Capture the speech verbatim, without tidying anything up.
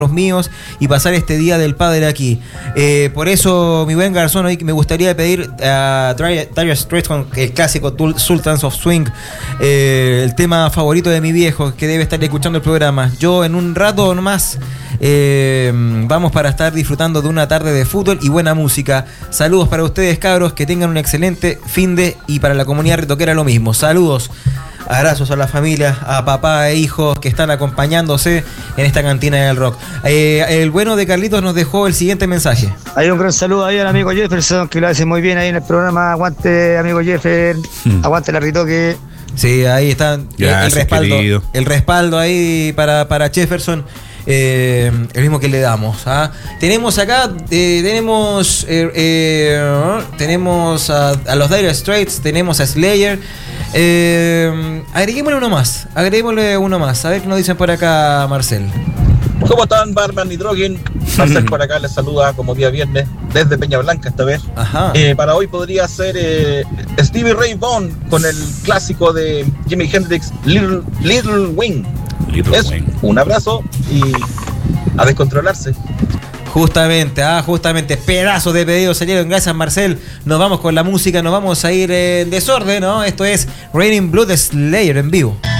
los míos y pasar este día del padre aquí. Eh, por eso, mi buen Garzón, hoy me gustaría pedir a Dire Straits con el clásico Sultans of Swing, eh, el tema favorito de mi viejo, que debe estar escuchando el programa. Yo en un rato nomás eh, vamos para estar disfrutando de una tarde de fútbol y buena música. Saludos para ustedes, cabros, que tengan un excelente fin de, y para la comunidad ritoquera lo mismo. Saludos. Abrazos a la familia, a papá e hijos que están acompañándose en esta cantina del rock. Eh, el bueno de Carlitos nos dejó el siguiente mensaje. Hay un gran saludo ahí al amigo Jefferson, que lo hace muy bien ahí en el programa. Aguante, amigo Jeffer, hmm. aguante la Ritoque. Sí, ahí está. Gracias, el respaldo. Querido. El respaldo ahí para, para Jefferson. Eh, el mismo que le damos. ¿ah? Tenemos acá, eh, tenemos eh, eh, tenemos a, a los Dire Straits, tenemos a Slayer. Eh, agreguémosle uno más, agreguémosle uno más. A ver qué nos dicen por acá, Marcel. ¿Cómo están, Barman y Drogen? Marcel por acá les saluda como día viernes desde Peña Blanca esta vez. Ajá. Eh, para hoy podría ser eh, Stevie Ray Vaughan con el clásico de Jimi Hendrix, Little, Little Wing. Little es Wing. Un abrazo y a descontrolarse. Justamente, ah, justamente, pedazos de pedidos salieron, gracias Marcel. Nos vamos con la música, nos vamos a ir en desorden, ¿no? Esto es Raining Blood Slayer en vivo.